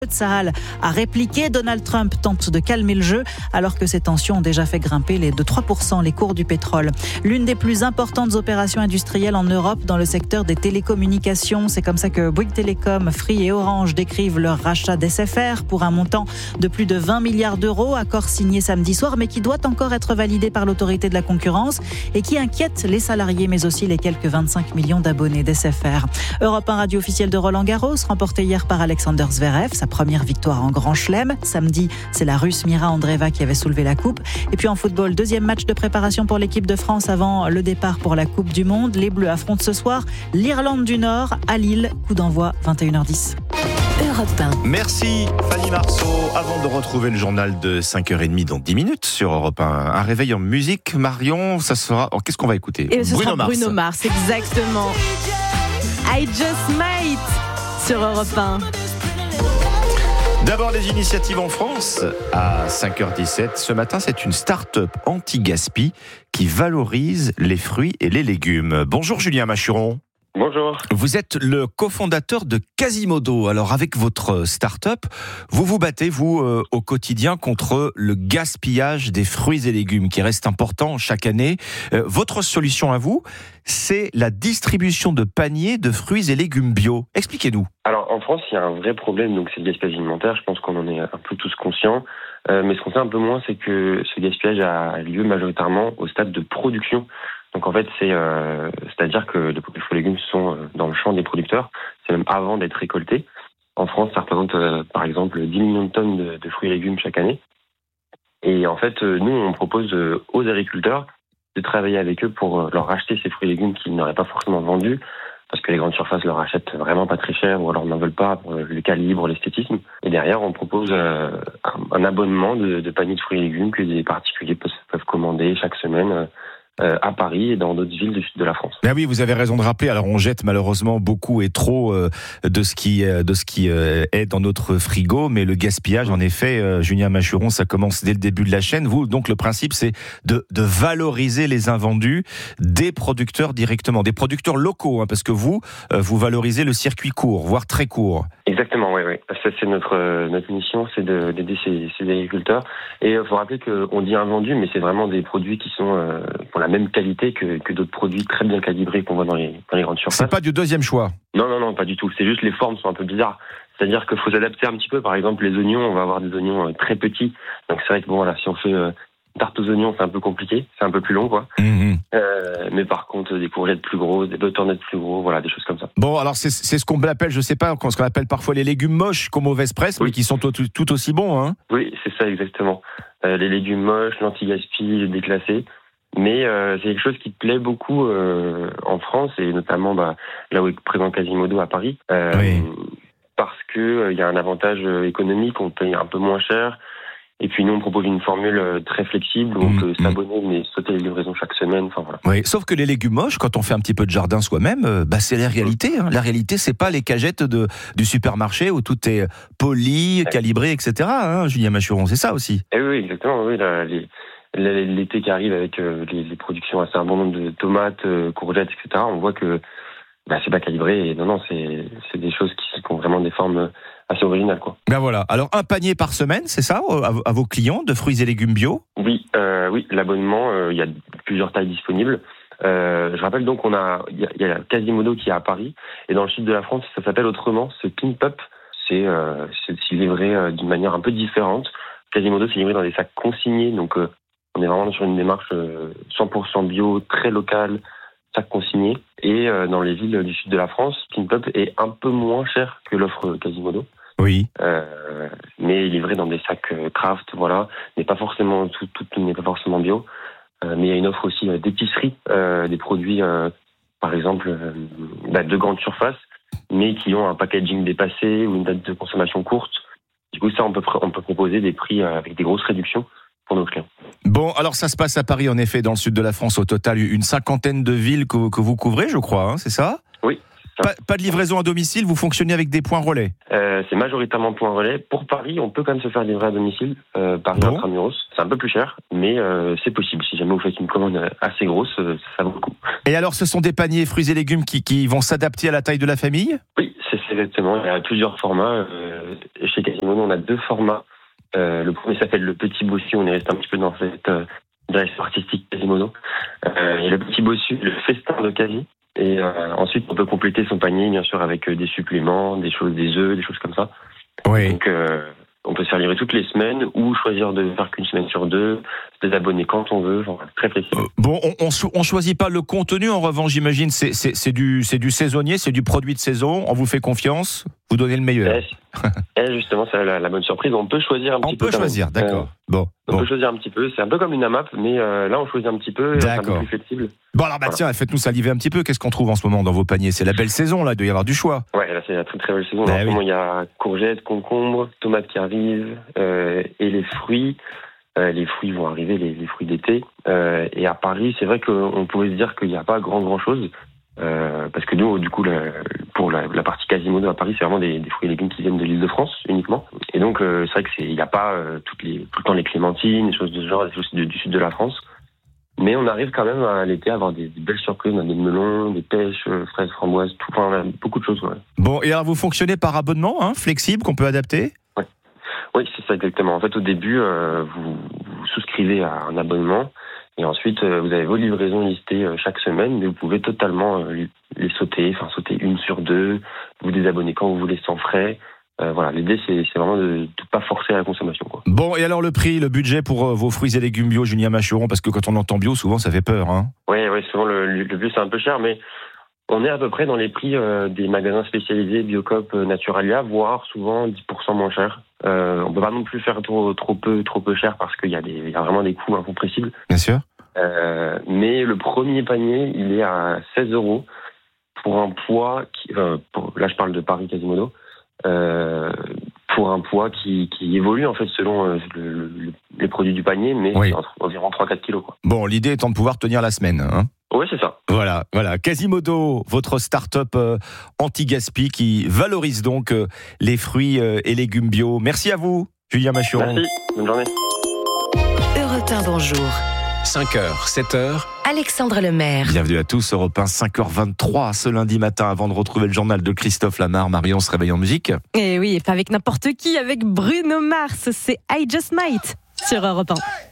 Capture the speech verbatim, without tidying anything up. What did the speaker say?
Tsahal a répliqué. Donald Trump tente de calmer le jeu alors que ces tensions ont déjà fait grimper les de trois pour cent les cours du pétrole. L'une des plus importantes opérations industrielles en Europe dans le secteur des télécommunications. C'est comme ça que Bouygues Telecom, Free et Orange décrivent leur rachat d'S F R pour un montant de plus de vingt milliards d'euros. Accord signé samedi soir mais qui doit encore être validé par l'autorité de la concurrence et qui inquiète les salariés mais aussi les quelques vingt-cinq millions d'abonnés d'S F R. Europe un radio officielle de Roland Garros, remporté hier par Alexander Zverev. Sa première victoire en Grand Chelem. Samedi, c'est la Russe Mira Andreeva qui avait soulevé la coupe. Et puis en football, deuxième match de préparation pour l'équipe de France avant le départ pour la Coupe du Monde. Les Bleus affrontent ce soir l'Irlande du Nord à Lille. Coup d'envoi vingt et une heures dix. Europe un. Merci Fanny Marceau. Avant de retrouver le journal de cinq heures trente dans dix minutes sur Europe un, un réveil en musique. Marion, ça sera... Oh, qu'est-ce qu'on va écouter? Et ce Bruno sera Mars. Bruno Mars, exactement. I Just Might sur Europe un. D'abord, des initiatives en France à cinq heures dix-sept. Ce matin, c'est une start-up anti-gaspi qui valorise les fruits et les légumes. Bonjour Julien Machuron. Bonjour. Vous êtes le cofondateur de Quasimodo. Alors avec votre start-up, vous vous battez, vous, euh, au quotidien contre le gaspillage des fruits et légumes qui reste important chaque année. Euh, votre solution à vous, c'est la distribution de paniers de fruits et légumes bio. Expliquez-nous. Alors en France, il y a un vrai problème, donc c'est le gaspillage alimentaire. Je pense qu'on en est un peu tous conscients. Euh, mais ce qu'on sait un peu moins, c'est que ce gaspillage a lieu majoritairement au stade de production. Donc en fait, c'est euh, c'est-à-dire que les fruits et légumes sont dans le champ des producteurs, c'est même avant d'être récoltés. En France, ça représente euh, par exemple dix millions de tonnes de, de fruits et légumes chaque année. Et en fait, euh, nous, on propose euh, aux agriculteurs de travailler avec eux pour euh, leur racheter ces fruits et légumes qu'ils n'auraient pas forcément vendus, parce que les grandes surfaces leur achètent vraiment pas très cher, ou alors n'en veulent pas pour le calibre, l'esthétisme. Et derrière, on propose euh, un, un abonnement de, de paniers de fruits et légumes que des particuliers peuvent, peuvent commander chaque semaine. Euh, Euh, à Paris et dans d'autres villes du sud de la France. Ben oui, vous avez raison de rappeler. Alors on jette malheureusement beaucoup et trop euh, de ce qui euh, de ce qui euh, est dans notre frigo, mais le gaspillage, en effet, euh, Julien Machuron, ça commence dès le début de la chaîne. Vous, donc le principe, c'est de, de valoriser les invendus des producteurs directement, des producteurs locaux, hein, parce que vous, euh, vous valorisez le circuit court, voire très court. Exactement, oui, oui. Ça, c'est notre euh, notre mission, c'est de, d'aider ces, ces agriculteurs. Et il euh, faut rappeler qu'on dit invendus, mais c'est vraiment des produits qui sont euh, pour la même qualité que, que d'autres produits très bien calibrés qu'on voit dans les, dans les grandes surfaces. C'est pas du deuxième choix. Non, non, non, pas du tout. C'est juste les formes sont un peu bizarres. C'est-à-dire qu'il faut s'adapter un petit peu. Par exemple, les oignons, on va avoir des oignons euh, très petits. Donc c'est vrai que bon, voilà, si on fait euh, une tarte aux oignons, c'est un peu compliqué, c'est un peu plus long, quoi. Mmh. Euh, mais par contre, des courgettes plus grosses, des butternuts plus gros, voilà, des choses comme ça. Bon, alors c'est, c'est ce qu'on appelle, je sais pas, ce qu'on appelle parfois les légumes moches, comme mauvaise presse, oui. Mais qui sont tout, tout, tout aussi bons, hein. Oui, c'est ça exactement. Euh, les légumes moches, l'anti-gaspi, déclassés. Mais euh, c'est quelque chose qui plaît beaucoup euh, en France et notamment bah, là où est présent Quasimodo à Paris, euh, oui. Parce que il euh, y a un avantage économique, on paye un peu moins cher. Et puis nous, on propose une formule très flexible où on peut mmh. s'abonner, mais sauter les livraisons chaque semaine. Enfin voilà. Oui, sauf que les légumes moches, quand on fait un petit peu de jardin soi-même, euh, bah c'est la réalité. Hein. La réalité, c'est pas les cagettes de du supermarché où tout est poli, calibré, et cetera. Hein, Julien Machuron, c'est ça aussi. Eh oui, exactement. Oui, là, les l'été qui arrive avec euh, les, les productions assez abondantes de tomates, euh, courgettes, et cetera. On voit que bah, c'est pas calibré et non, non, c'est c'est des choses qui, qui ont vraiment des formes assez originales, quoi. Ben voilà. Alors un panier par semaine, c'est ça, à, à vos clients de fruits et légumes bio? Oui, euh, oui. L'abonnement, il euh, y a plusieurs tailles disponibles. Euh, je rappelle donc qu'on a il y, y a Quasimodo qui est à Paris et dans le sud de la France, ça s'appelle autrement. Ce Pimp Up, c'est euh, c'est, c'est livré euh, d'une manière un peu différente. Quasimodo, c'est livré dans des sacs consignés, donc euh, on est vraiment sur une démarche cent pour cent bio, très locale, sac consigné. Et euh, dans les villes du sud de la France, Pimp Up est un peu moins cher que l'offre Quasimodo. Oui. Euh, mais livré dans des sacs craft, voilà. N'est pas forcément tout, tout, tout n'est pas forcément bio. Euh, mais il y a une offre aussi euh, d'épicerie, euh, des produits, euh, par exemple, euh, bah, de grandes surfaces, mais qui ont un packaging dépassé ou une date de consommation courte. Du coup, ça, on peut on peut proposer des prix euh, avec des grosses réductions pour nos clients. Bon, alors ça se passe à Paris, en effet, dans le sud de la France. Au total, une cinquantaine de villes que, que vous couvrez, je crois, hein, c'est ça ? Oui. Pas, pas de livraison à domicile, vous fonctionnez avec des points relais ? euh, C'est majoritairement points relais. Pour Paris, on peut quand même se faire livrer à domicile. Euh, Paris bon. Intramuros, c'est un peu plus cher, mais euh, c'est possible. Si jamais vous faites une commande assez grosse, ça vaut le coup. Et alors, ce sont des paniers fruits et légumes qui, qui vont s'adapter à la taille de la famille ? Oui, c'est, c'est exactement. Il y a plusieurs formats. Euh, chez Quasimodo, on a deux formats. Euh, le premier s'appelle le Petit Bossu. On est resté un petit peu dans cette euh, direction artistique Quasimodo. Euh, et le Petit Bossu, le festin de Quasi. Et euh, ensuite, on peut compléter son panier, bien sûr, avec euh, des suppléments, des choses, des œufs, des choses comme ça. Oui. Donc, euh, on peut se faire livrer toutes les semaines ou choisir de faire qu'une semaine sur deux, des abonnés quand on veut, enfin, très précis. Euh, bon, on, on, on choisit pas le contenu, en revanche, j'imagine, c'est, c'est, c'est, du, c'est du saisonnier, c'est du produit de saison, on vous fait confiance, vous donnez le meilleur. Et, et justement, c'est la, la bonne surprise, on peut choisir un on petit peu. On peut choisir, même. d'accord. Euh, bon, on bon. peut choisir un petit peu, c'est un peu comme une AMAP, mais euh, là on choisit un petit peu, c'est un peu plus flexible. Bon alors bah voilà. Tiens, faites-nous saliver un petit peu, qu'est-ce qu'on trouve en ce moment dans vos paniers? C'est la belle saison là, il doit y avoir du choix. Ouais, là c'est la très très belle saison. Bah, en ce oui. moment il y a courgettes, concombres, tomates qui arrivent, euh, et les fruits. Euh, les fruits vont arriver, les, les fruits d'été. Euh, et à Paris, c'est vrai qu'on pourrait se dire qu'il n'y a pas grand grand chose. Euh, parce que nous, du coup, la, pour la, la partie Quasimodo à Paris, c'est vraiment des, des fruits et légumes qui viennent de l'Île-de-France uniquement. Et donc, euh, c'est vrai que c'est, il n'y a pas euh, toutes les, tout le temps les clémentines, des choses de ce genre, des choses de, du sud de la France. Mais on arrive quand même à l'été à avoir des, des belles surprises. On a des melons, des pêches, euh, fraises, framboises, tout, enfin, on a beaucoup de choses. Ouais. Bon, et alors vous fonctionnez par abonnement, hein, flexible, qu'on peut adapter? Ouais. Oui, c'est ça exactement. En fait, au début, euh, vous, vous souscrivez à un abonnement. Et ensuite, euh, vous avez vos livraisons listées euh, chaque semaine, mais vous pouvez totalement euh, les sauter, enfin sauter une sur deux, vous désabonner quand vous voulez sans frais. Euh, voilà, l'idée c'est, c'est vraiment de ne pas forcer à la consommation, quoi. Bon, et alors le prix, le budget pour euh, vos fruits et légumes bio, Julien Machuron, parce que quand on entend bio, souvent ça fait peur, hein. Oui, ouais, souvent le, le bio c'est un peu cher, mais on est à peu près dans les prix euh, des magasins spécialisés Biocoop, euh, Naturalia, voire souvent dix pour cent moins cher. Euh, on peut pas non plus faire trop, trop peu, trop peu cher parce qu'il y a des, il y a vraiment des coûts incompressibles. Bien sûr. Euh, mais le premier panier, il est à seize euros pour un poids qui, enfin, pour, là je parle de Paris Quasimodo, euh, pour un poids qui, qui évolue en fait selon euh, le, le, les produits du panier, mais oui. c'est entre, environ trois à quatre kilos, quoi. Bon, l'idée étant de pouvoir tenir la semaine, hein. Oui, c'est ça. Voilà, voilà. Quasimodo, votre start-up euh, anti-gaspi qui valorise donc euh, les fruits euh, et légumes bio. Merci à vous, Julien Machuron. Merci, bonne journée. Europe un, bonjour. cinq heures, sept heures. Alexandre Lemaire. Bienvenue à tous, Europe un, cinq heures vingt-trois, ce lundi matin, avant de retrouver le journal de Christophe Lamar. Marion se réveille en musique. Et oui, et pas avec n'importe qui, avec Bruno Mars. C'est I Just Might sur Europe un.